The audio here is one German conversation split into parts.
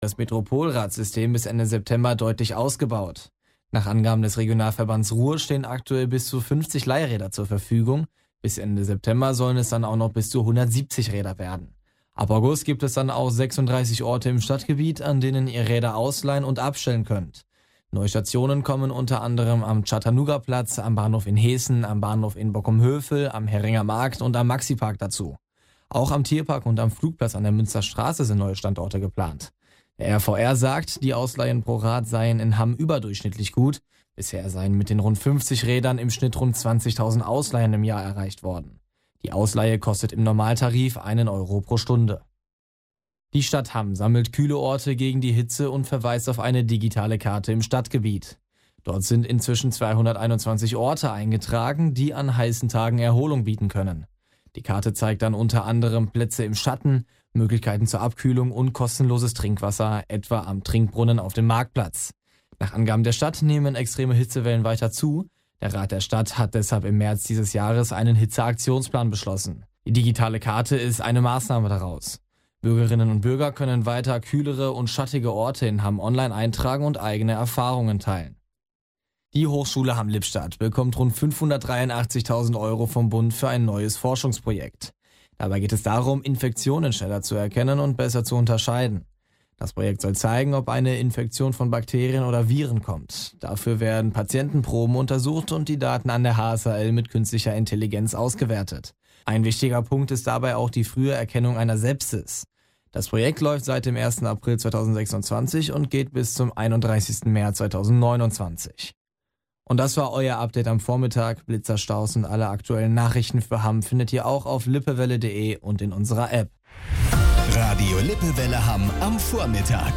das Metropolradsystem bis Ende September deutlich ausgebaut. Nach Angaben des Regionalverbands Ruhr stehen aktuell bis zu 50 Leihräder zur Verfügung. Bis Ende September sollen es dann auch noch bis zu 170 Räder werden. Ab August gibt es dann auch 36 Orte im Stadtgebiet, an denen ihr Räder ausleihen und abstellen könnt. Neue Stationen kommen unter anderem am Chattanooga-Platz, am Bahnhof in Heeßen, am Bahnhof in Bockum-Hövel, am Heringer Markt und am Maxi-Park dazu. Auch am Tierpark und am Flugplatz an der Münsterstraße sind neue Standorte geplant. Der RVR sagt, die Ausleihen pro Rad seien in Hamm überdurchschnittlich gut. Bisher seien mit den rund 50 Rädern im Schnitt rund 20.000 Ausleihen im Jahr erreicht worden. Die Ausleihe kostet im Normaltarif 1 Euro pro Stunde. Die Stadt Hamm sammelt kühle Orte gegen die Hitze und verweist auf eine digitale Karte im Stadtgebiet. Dort sind inzwischen 221 Orte eingetragen, die an heißen Tagen Erholung bieten können. Die Karte zeigt dann unter anderem Plätze im Schatten, Möglichkeiten zur Abkühlung und kostenloses Trinkwasser, etwa am Trinkbrunnen auf dem Marktplatz. Nach Angaben der Stadt nehmen extreme Hitzewellen weiter zu. Der Rat der Stadt hat deshalb im März dieses Jahres einen Hitzeaktionsplan beschlossen. Die digitale Karte ist eine Maßnahme daraus. Bürgerinnen und Bürger können weiter kühlere und schattige Orte in Hamm online eintragen und eigene Erfahrungen teilen. Die Hochschule Hamm-Lippstadt bekommt rund 583.000 Euro vom Bund für ein neues Forschungsprojekt. Dabei geht es darum, Infektionen schneller zu erkennen und besser zu unterscheiden. Das Projekt soll zeigen, ob eine Infektion von Bakterien oder Viren kommt. Dafür werden Patientenproben untersucht und die Daten an der HSAL mit künstlicher Intelligenz ausgewertet. Ein wichtiger Punkt ist dabei auch die frühe Erkennung einer Sepsis. Das Projekt läuft seit dem 1. April 2026 und geht bis zum 31. März 2029. Und das war euer Update am Vormittag. Blitzerstaus und alle aktuellen Nachrichten für Hamm findet ihr auch auf lippewelle.de und in unserer App. Radio Lippewelle Hamm am Vormittag.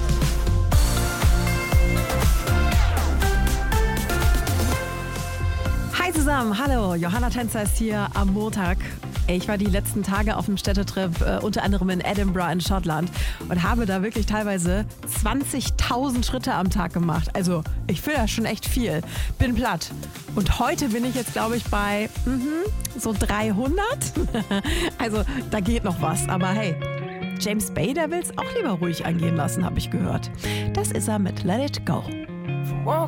Hi zusammen, hallo, Johanna Tänzer ist hier am Montag. Ich war die letzten Tage auf dem Städtetrip, unter anderem in Edinburgh in Schottland und habe da wirklich teilweise 20.000 Schritte am Tag gemacht. Also ich finde das schon echt viel. Bin platt. Und heute bin ich jetzt, glaube ich, bei so 300. Also da geht noch was. Aber hey, James Bay, der will es auch lieber ruhig angehen lassen, habe ich gehört. Das ist er mit Let It Go.